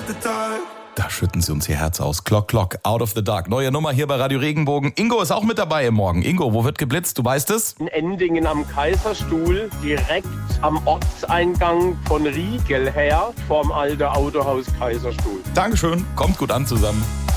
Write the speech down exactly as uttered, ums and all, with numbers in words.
Da schütten sie uns ihr Herz aus. Clock, Clock, Out of the Dark. Neue Nummer hier bei Radio Regenbogen. Ingo ist auch mit dabei im Morgen. Ingo, wo wird geblitzt? Du weißt es? In Endingen am Kaiserstuhl, direkt am Ortseingang von Riegel her, vorm alten Autohaus Kaiserstuhl. Dankeschön. Kommt gut an zusammen.